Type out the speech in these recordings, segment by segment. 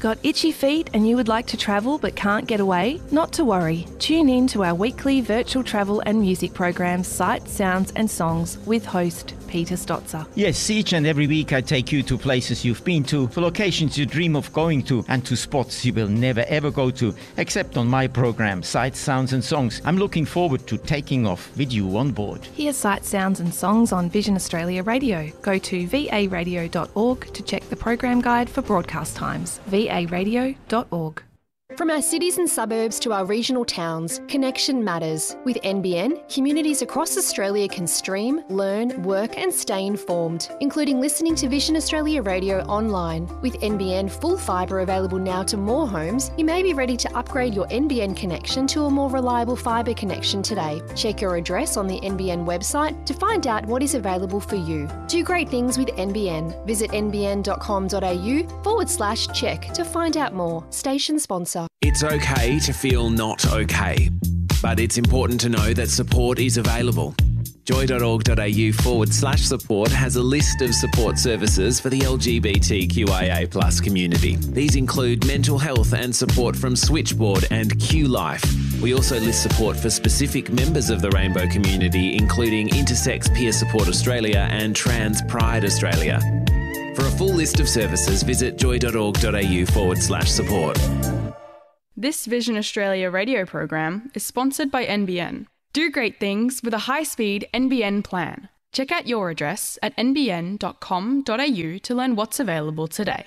Got itchy feet and you would like to travel but can't get away? Not to worry. Tune in to our weekly virtual travel and music program, Sights, Sounds and Songs, with host Peter Stotzer. Yes, each and every week I take you to places you've been to, for locations you dream of going to, and to spots you will never ever go to, except on my program, Sights, Sounds and Songs. I'm looking forward to taking off with you on board. Hear Sights, Sounds and Songs on Vision Australia Radio. Go to varadio.org to check the program guide for broadcast times. varadio.org. From our cities and suburbs to our regional towns, connection matters. With NBN, communities across Australia can stream, learn, work and stay informed, including listening to Vision Australia Radio online. With NBN full fibre available now to more homes, you may be ready to upgrade your NBN connection to a more reliable fibre connection today. Check your address on the NBN website to find out what is available for you. Do great things with NBN. Visit nbn.com.au/check to find out more. Station sponsor. It's okay to feel not okay, but it's important to know that support is available. Joy.org.au/support has a list of support services for the LGBTQIA+ community. These include mental health and support from Switchboard and Q Life. We also list support for specific members of the rainbow community, including Intersex Peer Support Australia and Trans Pride Australia. For a full list of services, visit joy.org.au/support. This Vision Australia radio program is sponsored by NBN. Do great things with a high-speed NBN plan. Check out your address at nbn.com.au to learn what's available today.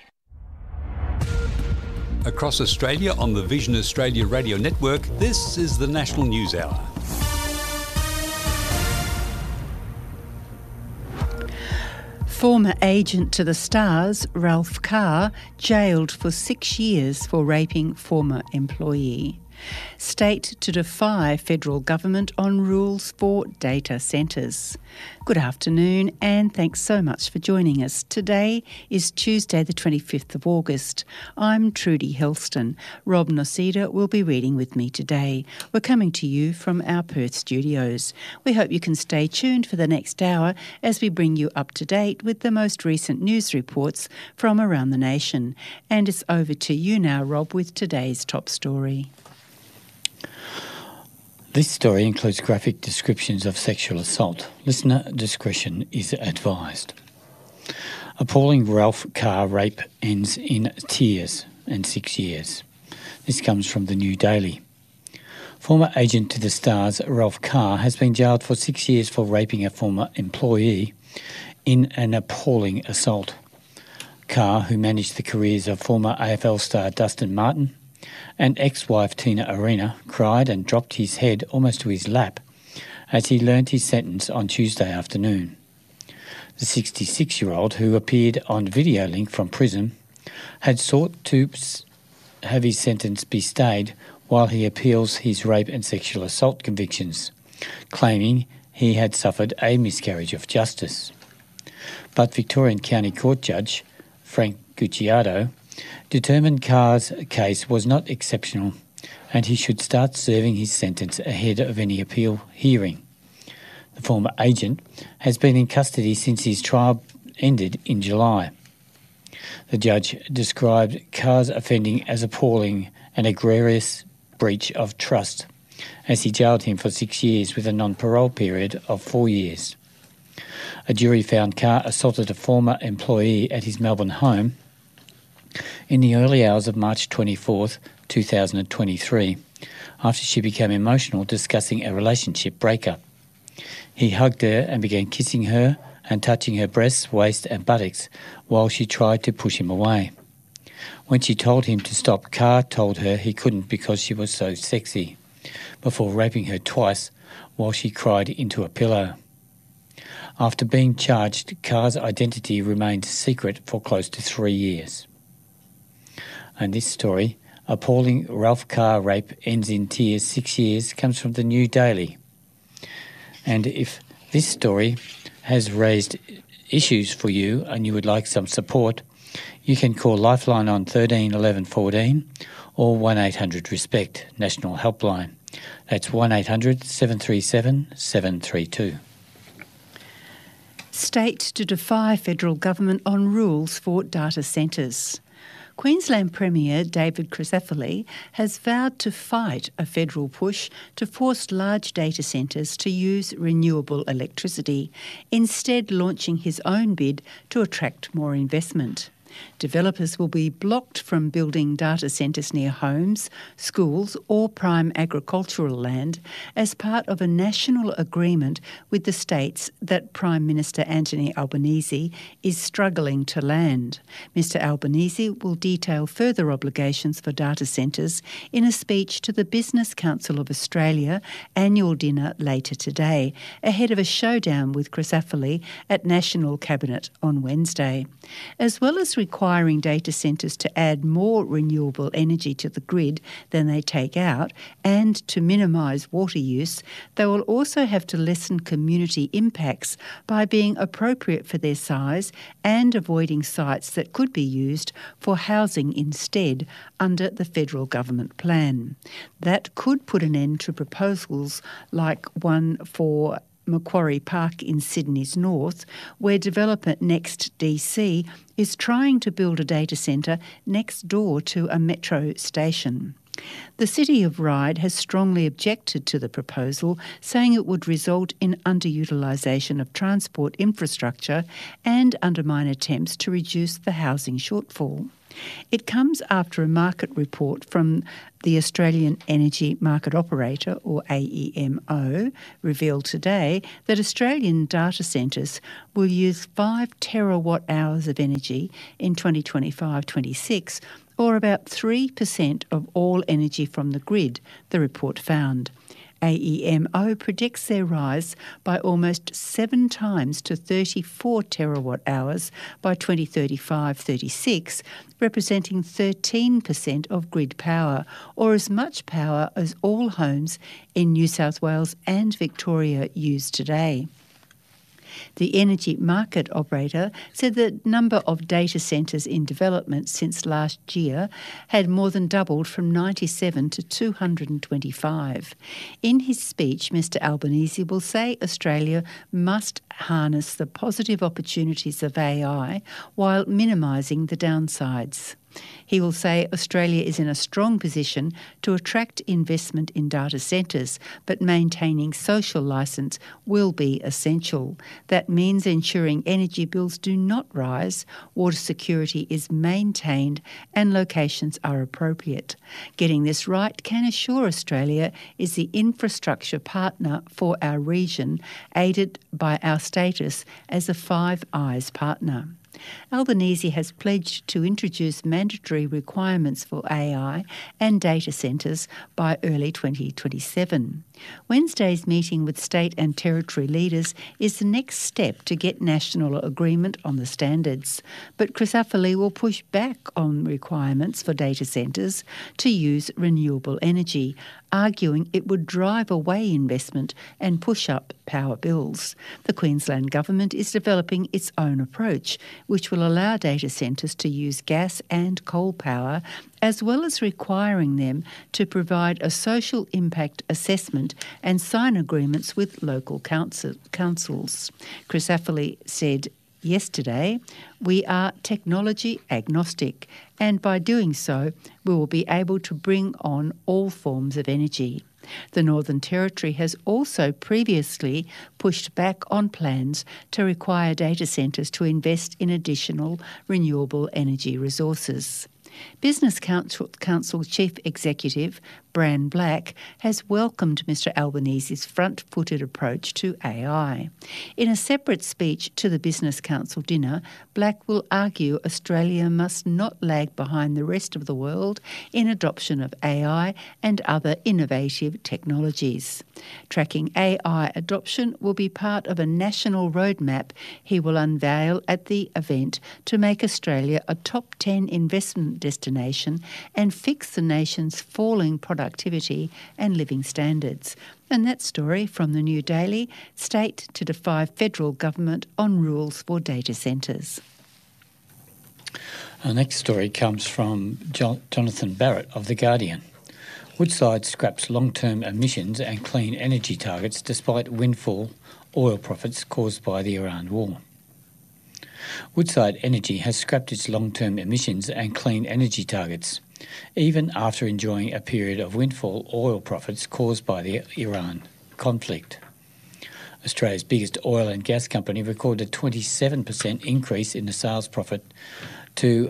Across Australia on the Vision Australia radio network, this is the National News Hour. Former agent to the Stars, Ralph Carr, jailed for 6 years for raping former employee. State to defy federal government on rules for data centres. Good afternoon and thanks so much for joining us. Today is Tuesday the 25th of August. I'm Trudy Helston. Rob Noceda will be reading with me today. We're coming to you from our Perth studios. We hope you can stay tuned for the next hour as we bring you up to date with the most recent news reports from around the nation. And it's over to you now, Rob, with today's top story. This story includes graphic descriptions of sexual assault. Listener discretion is advised. Appalling Ralph Carr rape ends in tears and 6 years. This comes from the New Daily. Former agent to the Stars, Ralph Carr, has been jailed for 6 years for raping a former employee in an appalling assault. Carr, who managed the careers of former AFL star Dustin Martin and ex-wife Tina Arena, cried and dropped his head almost to his lap as he learnt his sentence on Tuesday afternoon. The 66-year-old, who appeared on video link from prison, had sought to have his sentence be stayed while he appeals his rape and sexual assault convictions, claiming he had suffered a miscarriage of justice. But Victorian County Court Judge Frank Gucciardo determined Carr's case was not exceptional and he should start serving his sentence ahead of any appeal hearing. The former agent has been in custody since his trial ended in July. The judge described Carr's offending as appalling and egregious breach of trust as he jailed him for 6 years with a non-parole period of 4 years. A jury found Carr assaulted a former employee at his Melbourne home in the early hours of March 24th, 2023, after she became emotional discussing a relationship breakup. He hugged her and began kissing her and touching her breasts, waist and buttocks while she tried to push him away. When she told him to stop, Carr told her he couldn't because she was so sexy, before raping her twice while she cried into a pillow. After being charged, Carr's identity remained secret for close to 3 years. And this story, appalling Ralph Carr rape ends in tears, 6 years, comes from the New Daily. And if this story has raised issues for you and you would like some support, you can call Lifeline on 13 11 14 or 1800 RESPECT, National Helpline. That's 1800 737 732. State to defy federal government on rules for data centres. Queensland Premier David Crisafulli has vowed to fight a federal push to force large data centres to use renewable electricity, instead launching his own bid to attract more investment. Developers will be blocked from building data centres near homes, schools or prime agricultural land as part of a national agreement with the states that Prime Minister Anthony Albanese is struggling to land. Mr Albanese will detail further obligations for data centres in a speech to the Business Council of Australia annual dinner later today, ahead of a showdown with Crisafulli at National Cabinet on Wednesday. As well as requiring data centres to add more renewable energy to the grid than they take out and to minimise water use, they will also have to lessen community impacts by being appropriate for their size and avoiding sites that could be used for housing instead under the federal government plan. That could put an end to proposals like one for Macquarie Park in Sydney's north, where developer Next DC is trying to build a data centre next door to a metro station. The City of Ryde has strongly objected to the proposal, saying it would result in underutilisation of transport infrastructure and undermine attempts to reduce the housing shortfall. It comes after a market report from the Australian Energy Market Operator, or AEMO, revealed today that Australian data centres will use 5 terawatt hours of energy in 2025-26, or about 3% of all energy from the grid, the report found. AEMO predicts their rise by almost 7 times to 34 terawatt hours by 2035-36, representing 13% of grid power, or as much power as all homes in New South Wales and Victoria use today. The Energy Market Operator said the number of data centres in development since last year had more than doubled from 97 to 225. In his speech, Mr Albanese will say Australia must harness the positive opportunities of AI while minimising the downsides. He will say Australia is in a strong position to attract investment in data centres, but maintaining social licence will be essential. That means ensuring energy bills do not rise, water security is maintained and locations are appropriate. Getting this right can assure Australia is the infrastructure partner for our region, aided by our status as a Five Eyes partner. Albanese has pledged to introduce mandatory requirements for AI and data centres by early 2027. Wednesday's meeting with state and territory leaders is the next step to get national agreement on the standards, but Crisafulli will push back on requirements for data centres to use renewable energy, arguing it would drive away investment and push up power bills. The Queensland Government is developing its own approach, which will allow data centres to use gas and coal power, as well as requiring them to provide a social impact assessment and sign agreements with local councils. Crisafulli said yesterday, "We are technology agnostic, and by doing so, we will be able to bring on all forms of energy." The Northern Territory has also previously pushed back on plans to require data centres to invest in additional renewable energy resources. Business Council Chief Executive Bran Black has welcomed Mr Albanese's front-footed approach to AI. In a separate speech to the Business Council dinner, Black will argue Australia must not lag behind the rest of the world in adoption of AI and other innovative technologies. Tracking AI adoption will be part of a national roadmap he will unveil at the event to make Australia a top 10 investment destination and fix the nation's falling productivity and living standards. And that story from the New Daily, state to defy federal government on rules for data centres. Our next story comes from Jonathan Barrett of The Guardian. Woodside scraps long-term emissions and clean energy targets despite windfall oil profits caused by the Iran war. Woodside Energy has scrapped its long-term emissions and clean energy targets, even after enjoying a period of windfall oil profits caused by the Iran conflict. Australia's biggest oil and gas company recorded a 27% increase in the sales profit to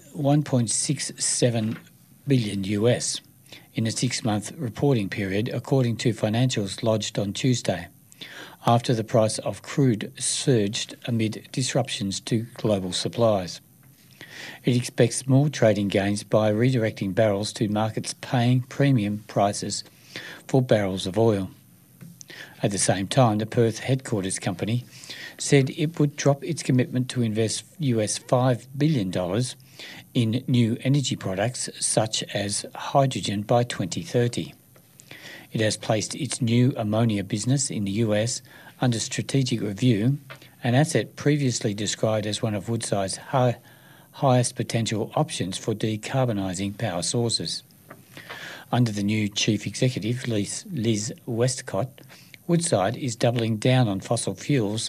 $1.67 billion in a 6-month reporting period, according to financials lodged on Tuesday, after the price of crude surged amid disruptions to global supplies. It expects more trading gains by redirecting barrels to markets paying premium prices for barrels of oil. At the same time, the Perth headquarters company said it would drop its commitment to invest US $5 billion in new energy products such as hydrogen by 2030. It has placed its new ammonia business in the US under strategic review, an asset previously described as one of Woodside's highest potential options for decarbonising power sources. Under the new chief executive, Liz Westcott, Woodside is doubling down on fossil fuels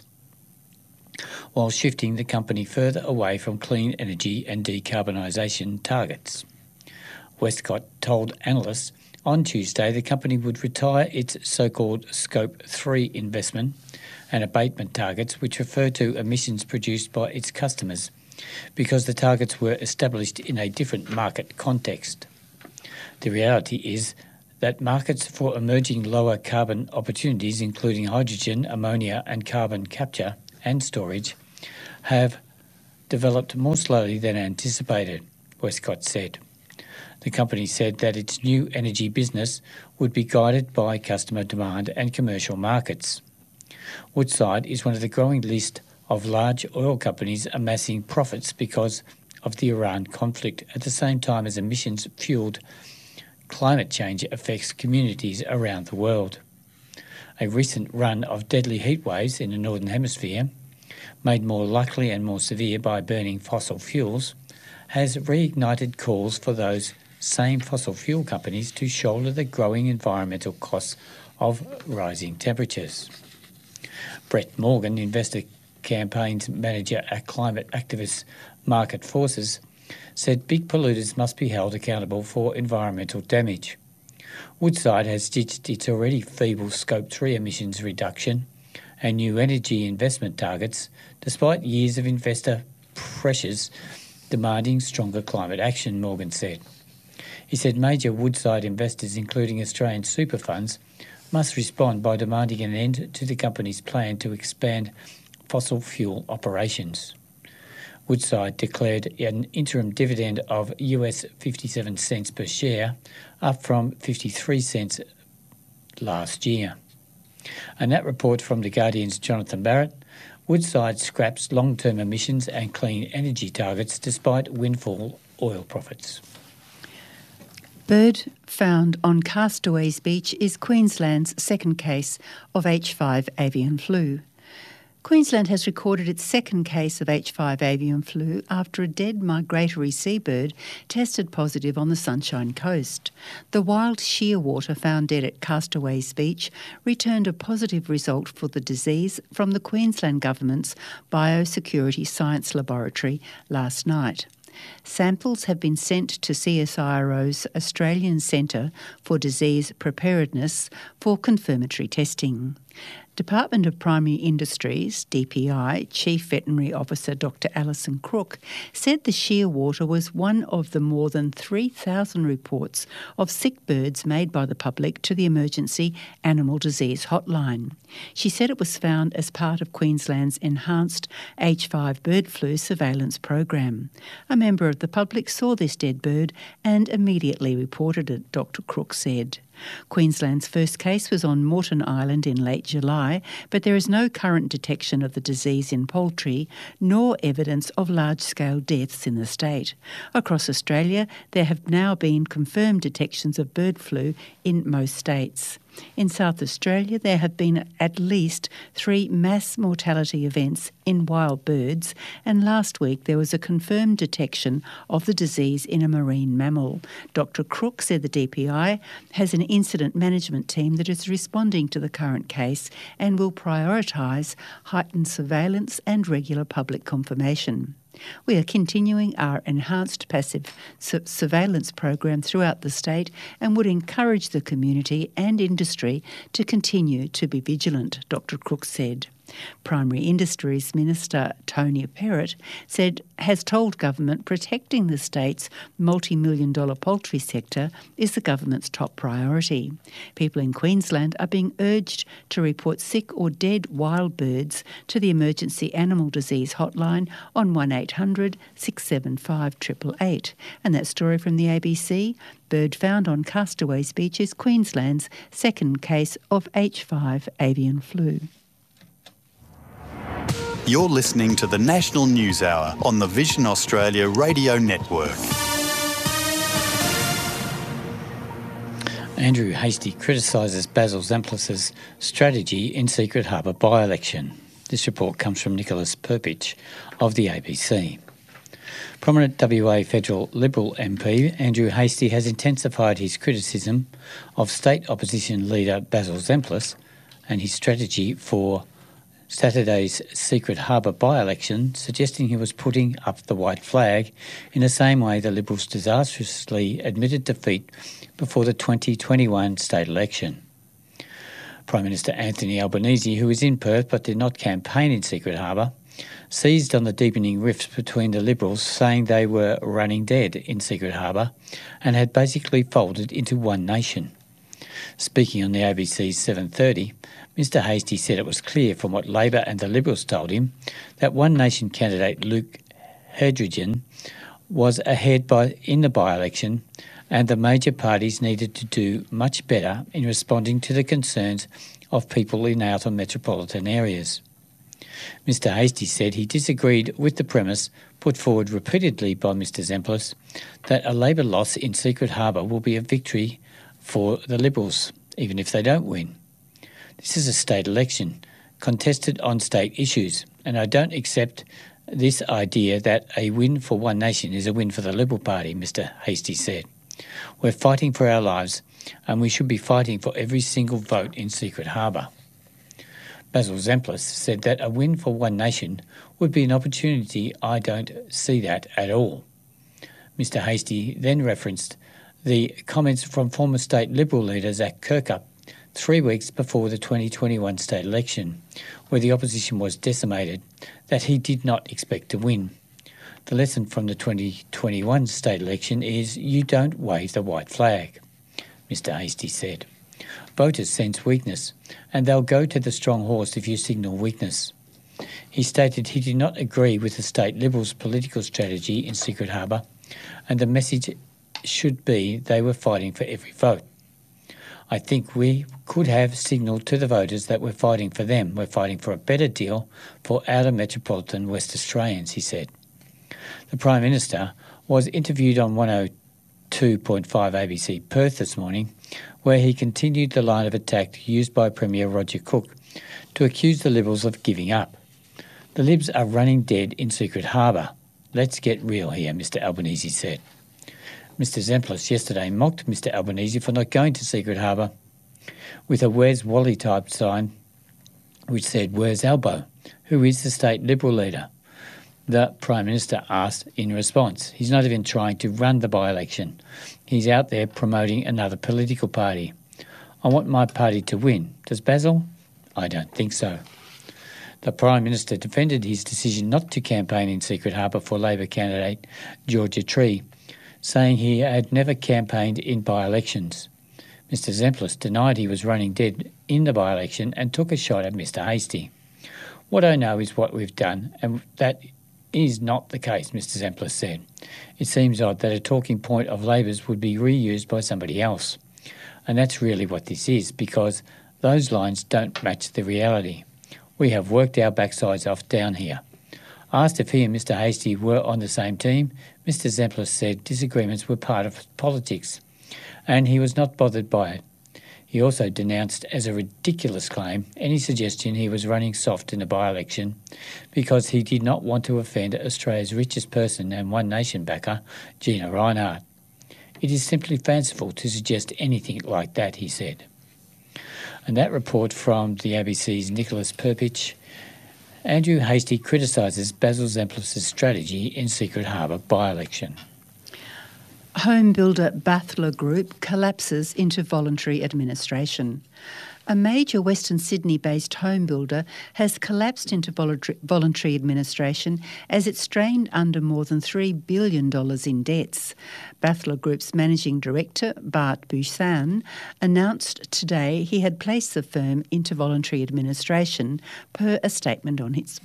while shifting the company further away from clean energy and decarbonisation targets. Westcott told analysts on Tuesday the company would retire its so-called Scope 3 investment and abatement targets, which refer to emissions produced by its customers, because the targets were established in a different market context. The reality is that markets for emerging lower carbon opportunities, including hydrogen, ammonia and carbon capture and storage, have developed more slowly than anticipated, Westcott said. The company said that its new energy business would be guided by customer demand and commercial markets. Woodside is one of the growing list of large oil companies amassing profits because of the Iran conflict, at the same time as emissions-fuelled climate change affects communities around the world. A recent run of deadly heat waves in the Northern Hemisphere, made more likely and more severe by burning fossil fuels, has reignited calls for those same fossil fuel companies to shoulder the growing environmental costs of rising temperatures. Brett Morgan, investor campaigns manager at climate activist Market Forces, said big polluters must be held accountable for environmental damage. Woodside has ditched its already feeble Scope 3 emissions reduction and new energy investment targets, despite years of investor pressures demanding stronger climate action, Morgan said. He said major Woodside investors, including Australian super funds, must respond by demanding an end to the company's plan to expand fossil fuel operations. Woodside declared an interim dividend of US 57 cents per share, up from 53 cents last year. And that report from The Guardian's Jonathan Barrett, Woodside scraps long-term emissions and clean energy targets despite windfall oil profits. Bird found on Castaways Beach is Queensland's second case of H5 avian flu. Queensland has recorded its second case of H5 avian flu after a dead migratory seabird tested positive on the Sunshine Coast. The wild shearwater found dead at Castaways Beach returned a positive result for the disease from the Queensland Government's Biosecurity Science Laboratory last night. Samples have been sent to CSIRO's Australian Centre for Disease Preparedness for confirmatory testing. Department of Primary Industries, DPI, Chief Veterinary Officer Dr Alison Crook, said the shearwater was one of the more than 3,000 reports of sick birds made by the public to the Emergency Animal Disease Hotline. She said it was found as part of Queensland's enhanced H5 bird flu surveillance program. A member of the public saw this dead bird and immediately reported it, Dr Crook said. Queensland's first case was on Moreton Island in late July, but there is no current detection of the disease in poultry, nor evidence of large-scale deaths in the state. Across Australia, there have now been confirmed detections of bird flu in most states. In South Australia, there have been at least 3 mass mortality events in wild birds, and last week there was a confirmed detection of the disease in a marine mammal. Dr Crook said the DPI has an incident management team that is responding to the current case and will prioritise heightened surveillance and regular public confirmation. We are continuing our enhanced passive surveillance program throughout the state and would encourage the community and industry to continue to be vigilant, Dr Crook said. Primary Industries Minister Tony Perrott has told government protecting the state's multi-million-dollar poultry sector is the government's top priority. People in Queensland are being urged to report sick or dead wild birds to the Emergency Animal Disease Hotline on 1800 675 888. And that story from the ABC, bird found on Castaways Beach is Queensland's second case of H5 avian flu. You're listening to the National News Hour on the Vision Australia Radio Network. Andrew Hastie criticises Basil Zemplis's strategy in Secret Harbour by-election. This report comes from Nicholas Perpich of the ABC. Prominent WA Federal Liberal MP Andrew Hastie has intensified his criticism of state opposition leader Basil Zemplis and his strategy for Saturday's Secret Harbour by-election, suggesting he was putting up the white flag in the same way the Liberals disastrously admitted defeat before the 2021 state election. Prime Minister Anthony Albanese, who is in Perth but did not campaign in Secret Harbour, seized on the deepening rifts between the Liberals, saying they were running dead in Secret Harbour and had basically folded into one nation. Speaking on the ABC's 7:30, Mr Hastie said it was clear from what Labor and the Liberals told him that One Nation candidate Luke Hedrigan was ahead in the by-election and the major parties needed to do much better in responding to the concerns of people in outer metropolitan areas. Mr Hastie said he disagreed with the premise put forward repeatedly by Mr Zemplis that a Labor loss in Secret Harbour will be a victory for the Liberals, even if they don't win. This is a state election, contested on state issues, and I don't accept this idea that a win for One Nation is a win for the Liberal Party, Mr Hastie said. We're fighting for our lives, and we should be fighting for every single vote in Secret Harbour. Basil Zemplis said that a win for One Nation would be an opportunity. I don't see that at all. Mr Hastie then referenced the comments from former state Liberal leader Zac Kirkup 3 weeks before the 2021 state election, where the opposition was decimated, that he did not expect to win. The lesson from the 2021 state election is you don't wave the white flag, Mr Hastie said. Voters sense weakness, and they'll go to the strong horse if you signal weakness. He stated he did not agree with the state Liberals' political strategy in Secret Harbour, and the message should be they were fighting for every vote. I think we could have signalled to the voters that we're fighting for them. We're fighting for a better deal for outer metropolitan West Australians, he said. The Prime Minister was interviewed on 102.5 ABC Perth this morning, where he continued the line of attack used by Premier Roger Cook to accuse the Liberals of giving up. The Libs are running dead in Secret Harbour. Let's get real here, Mr Albanese said. Mr Zemplis yesterday mocked Mr Albanese for not going to Secret Harbour with a Where's Wally type sign which said, Where's Albo? Who is the state Liberal leader? The Prime Minister asked in response. He's not even trying to run the by-election. He's out there promoting another political party. I want my party to win. Does Basil? I don't think so. The Prime Minister defended his decision not to campaign in Secret Harbour for Labor candidate Georgia Tree, saying he had never campaigned in by-elections. Mr Zemplis denied he was running dead in the by-election and took a shot at Mr Hastie. What I know is what we've done, and that is not the case, Mr Zemplis said. It seems odd that a talking point of Labor's would be reused by somebody else. And that's really what this is, because those lines don't match the reality. We have worked our backsides off down here. Asked if he and Mr Hastie were on the same team, Mr Zemplis said disagreements were part of politics, and he was not bothered by it. He also denounced as a ridiculous claim any suggestion he was running soft in the by-election because he did not want to offend Australia's richest person and One Nation backer, Gina Rinehart. It is simply fanciful to suggest anything like that, he said. And that report from the ABC's Nicholas Perpich. Andrew Hastie criticises Basil Zemplis' strategy in Secret Harbour by-election. Home builder Bathla Group collapses into voluntary administration. A major Western Sydney-based home builder has collapsed into voluntary administration as it strained under more than $3 billion in debts. Bathla Group's managing director, Bart Buchan, announced today he had placed the firm into voluntary administration per a statement on its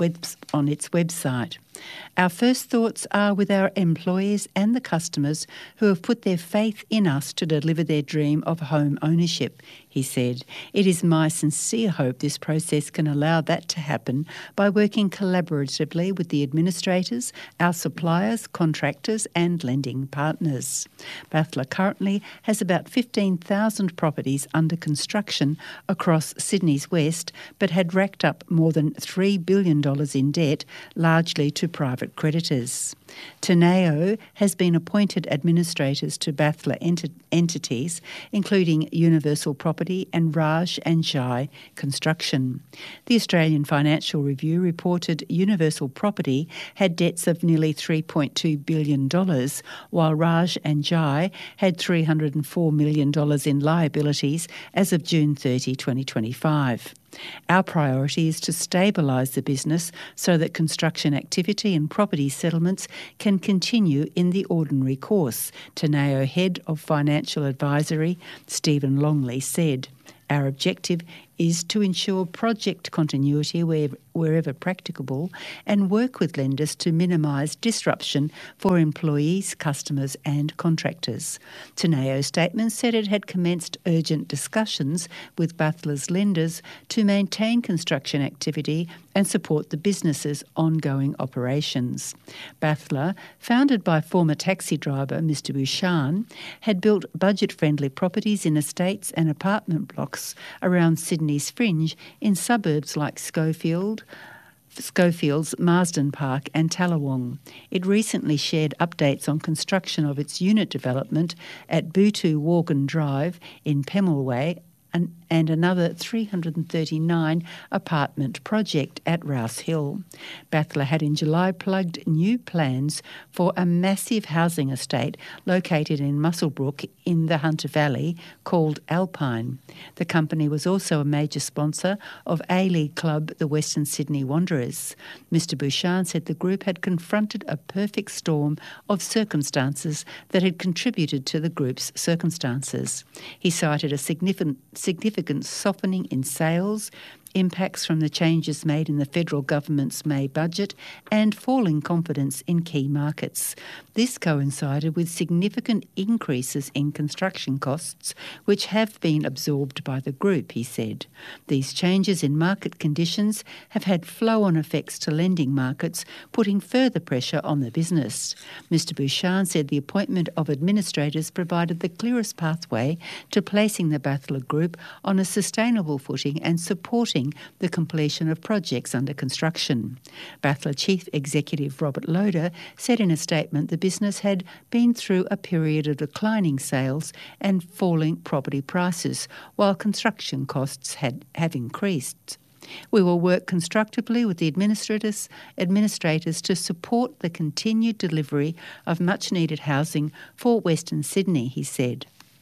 website. Our first thoughts are with our employees and the customers who have put their faith in us to deliver their dream of home ownership, he said. It is my sincere hope this process can allow that to happen by working collaboratively with the administrators, our suppliers, contractors and lending partners. Bathla currently has about 15,000 properties under construction across Sydney's west, but had racked up more than $3 billion in debt, largely to private creditors. Teneo has been appointed administrators to Bathla entities, including Universal Property and Raj and Jai Construction. The Australian Financial Review reported Universal Property had debts of nearly $3.2 billion, while Raj and Jai had $304 million in liabilities as of June 30, 2025. Our priority is to stabilise the business so that construction activity and property settlements can continue in the ordinary course, Teneo Head of Financial Advisory, Stephen Longley, said. Our objective is to ensure project continuity wherever practicable and work with lenders to minimise disruption for employees, customers and contractors. Teneo's statement said it had commenced urgent discussions with Bathla's lenders to maintain construction activity and support the business's ongoing operations. Bathla, founded by former taxi driver Mr Buchan, had built budget-friendly properties in estates and apartment blocks around Sydney's fringe in suburbs like Schofield's, Marsden Park and Tallawong. It recently shared updates on construction of its unit development at Bootu Worgan Drive in Pemulwuy and another 339 apartment project at Rouse Hill. Bathla had in July plugged new plans for a massive housing estate located in Muswellbrook in the Hunter Valley called Alpine. The company was also a major sponsor of A-League club the Western Sydney Wanderers. Mr Buchan said the group had confronted a perfect storm of circumstances that had contributed to the group's circumstances. He cited a significant softening in sales, impacts from the changes made in the federal government's May budget and falling confidence in key markets. This coincided with significant increases in construction costs, which have been absorbed by the group, he said. These changes in market conditions have had flow-on effects to lending markets, putting further pressure on the business. Mr Buchan said the appointment of administrators provided the clearest pathway to placing the Bathla Group on a sustainable footing and supporting the completion of projects under construction. Bathla Chief Executive Robert Loader said in a statement the business had been through a period of declining sales and falling property prices, while construction costs have increased. We will work constructively with the administrators to support the continued delivery of much-needed housing for Western Sydney, he said.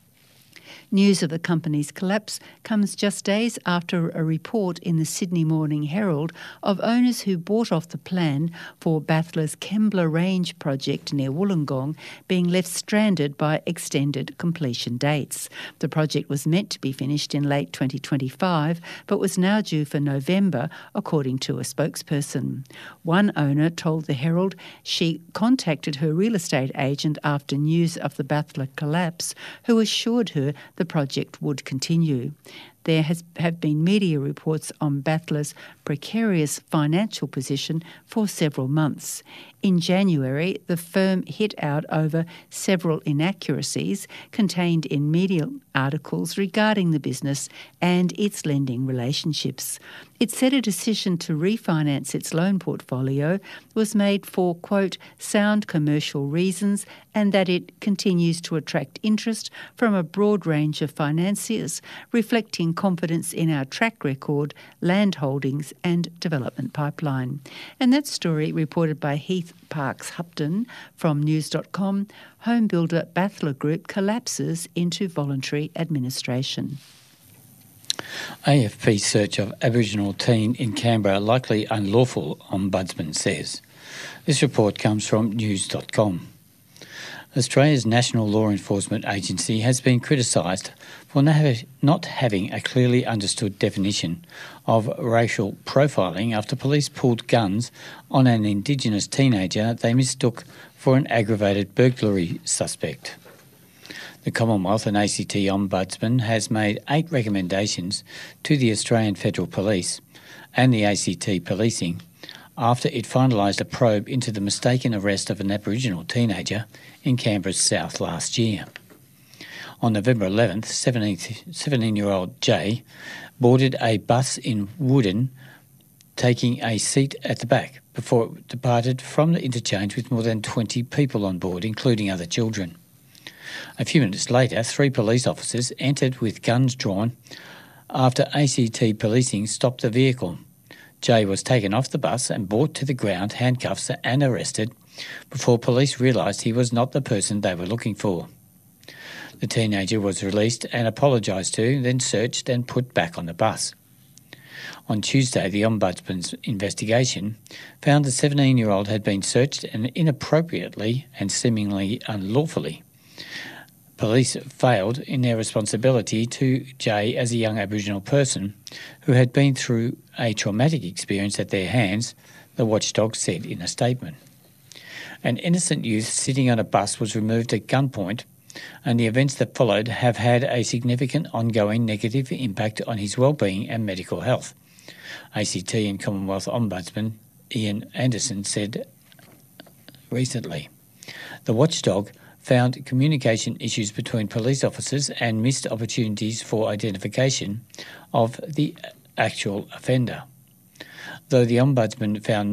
News of the company's collapse comes just days after a report in the Sydney Morning Herald of owners who bought off the plan for Bathla's Kembla Range project near Wollongong being left stranded by extended completion dates. The project was meant to be finished in late 2025 but was now due for November, according to a spokesperson. One owner told the Herald she contacted her real estate agent after news of the Bathla collapse, who assured her the project would continue. There have been media reports on Battler's precarious financial position for several months. In January, the firm hit out over several inaccuracies contained in media articles regarding the business and its lending relationships. It said a decision to refinance its loan portfolio was made for, quote, sound commercial reasons, and that it continues to attract interest from a broad range of financiers, reflecting confidence in our track record, land holdings and development pipeline. And that story reported by Heath Parks Hupton from news.com. Home builder Battler Group collapses into voluntary administration. AFP search of Aboriginal teen in Canberra likely unlawful, Ombudsman says. This report comes from news.com. Australia's National Law Enforcement Agency has been criticised for not having a clearly understood definition of racial profiling after police pulled guns on an Indigenous teenager they mistook for an aggravated burglary suspect. The Commonwealth and ACT Ombudsman has made 8 recommendations to the Australian Federal Police and the ACT Policing after it finalised a probe into the mistaken arrest of an Aboriginal teenager in Canberra's south last year. On November 11th, 17-year-old Jay boarded a bus in Woodin, taking a seat at the back before it departed from the interchange with more than 20 people on board, including other children. A few minutes later, 3 police officers entered with guns drawn after ACT Policing stopped the vehicle. Jay was taken off the bus and brought to the ground, handcuffs and arrested before police realised he was not the person they were looking for. The teenager was released and apologised to, then searched and put back on the bus. On Tuesday, the Ombudsman's investigation found the 17-year-old had been searched and inappropriately and seemingly unlawfully. Police failed in their responsibility to Jay as a young Aboriginal person who had been through a traumatic experience at their hands, the watchdog said in a statement. An innocent youth sitting on a bus was removed at gunpoint, and the events that followed have had a significant ongoing negative impact on his well-being and medical health, ACT and Commonwealth Ombudsman Ian Anderson said recently. The watchdog found communication issues between police officers and missed opportunities for identification of the actual offender. Though the Ombudsman found